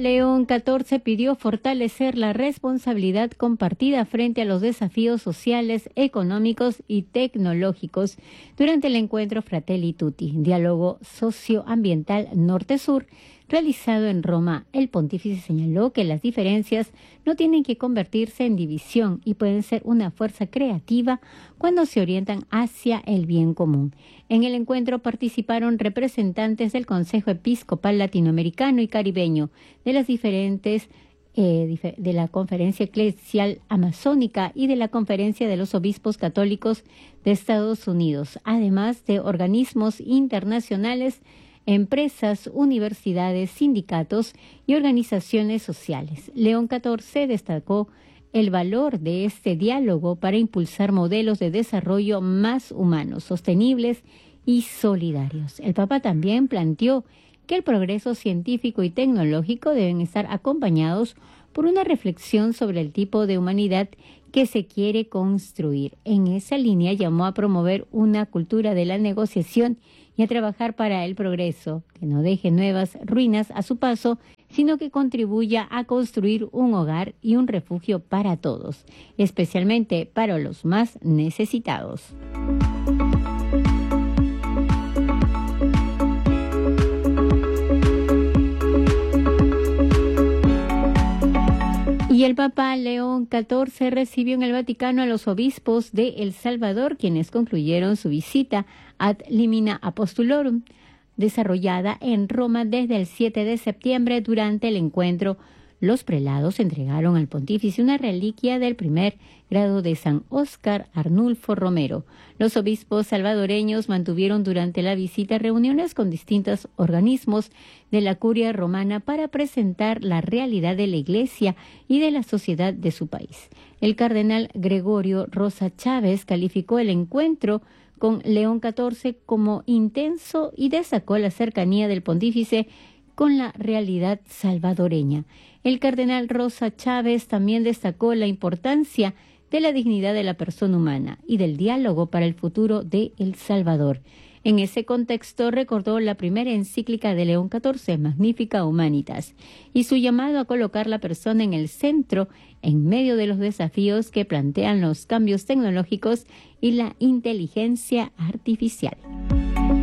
León XIV pidió fortalecer la responsabilidad compartida frente a los desafíos sociales, económicos y tecnológicos durante el encuentro Fratelli Tutti, diálogo socioambiental norte-sur, realizado en Roma. El pontífice señaló que las diferencias no tienen que convertirse en división y pueden ser una fuerza creativa cuando se orientan hacia el bien común. En el encuentro participaron representantes del Consejo Episcopal Latinoamericano y Caribeño, de las diferentes de la Conferencia Eclesial Amazónica y de la Conferencia de los Obispos Católicos de Estados Unidos, además de organismos internacionales, empresas, universidades, sindicatos y organizaciones sociales. León XIV destacó el valor de este diálogo para impulsar modelos de desarrollo más humanos, sostenibles y solidarios. El Papa también planteó que el progreso científico y tecnológico deben estar acompañados por una reflexión sobre el tipo de humanidad que se quiere construir. En esa línea llamó a promover una cultura de la negociación y a trabajar para el progreso, que no deje nuevas ruinas a su paso, sino que contribuya a construir un hogar y un refugio para todos, especialmente para los más necesitados. Y el Papa León XIV recibió en el Vaticano a los obispos de El Salvador, quienes concluyeron su visita ad limina apostulorum, desarrollada en Roma desde el 7 de septiembre. Durante el encuentro, los prelados entregaron al pontífice una reliquia del primer grado de San Óscar Arnulfo Romero. Los obispos salvadoreños mantuvieron durante la visita reuniones con distintos organismos de la curia romana para presentar la realidad de la Iglesia y de la sociedad de su país. El cardenal Gregorio Rosa Chávez calificó el encuentro con León XIV como intenso y destacó la cercanía del pontífice con la realidad salvadoreña. El cardenal Rosa Chávez también destacó la importancia de la dignidad de la persona humana y del diálogo para el futuro de El Salvador. En ese contexto recordó la primera encíclica de León XIV, Magnificat Humanitas, y su llamado a colocar la persona en el centro en medio de los desafíos que plantean los cambios tecnológicos y la inteligencia artificial.